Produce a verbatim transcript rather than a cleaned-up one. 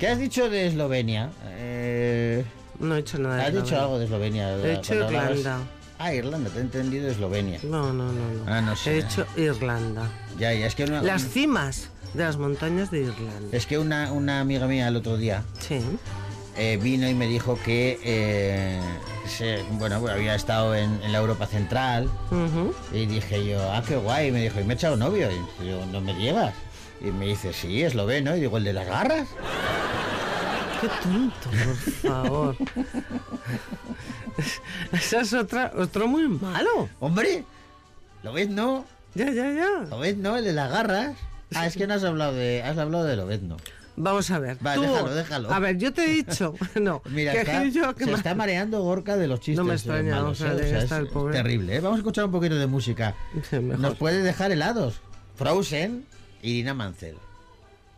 ¿Qué has dicho de Eslovenia? Eh, No he hecho nada de has Eslovenia. dicho algo de Eslovenia. He dicho Cuando hablabas- Irlanda. Ah, Irlanda, te he entendido Eslovenia. No, no, no, no. Ah, no sé. He dicho Irlanda. Ya, ya, es que una, Las cimas de las montañas de Irlanda. es que una, una amiga mía el otro día Sí. eh, vino y me dijo que eh, se- bueno, bueno, había estado en, en la Europa Central Ujú. y dije yo, ah, qué guay. Y me dijo, ¿y me he echado novio? Y yo, ¿no me llevas? Y me dice, sí, esloveno. Y digo, ¿el de las garras? Qué tonto, por favor. Esa es otra, otro muy malo. Hombre, ¿lo ves, no? Ya, ya, ya. ¿Lo ves, no? El de las garras. Ah, es que no has hablado de, has hablado de Lobezno. Vamos a ver. Va, tú- déjalo, déjalo. A ver, yo te he dicho. No. Mira, que está, yo que se ma- está mareando Gorka de los chistes. No me eh, extraña, malos, o sea, eh, debe es, estar el es pobre. terrible, ¿eh? Vamos a escuchar un poquito de música. Sí, mejor. Nos puede dejar helados. Frozen, Irina Mancel.